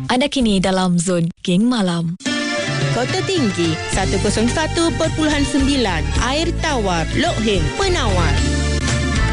Anda kini dalam Zon Geng Malam. Kota Tinggi 101.9, air tawar, Lok Heng, penawar.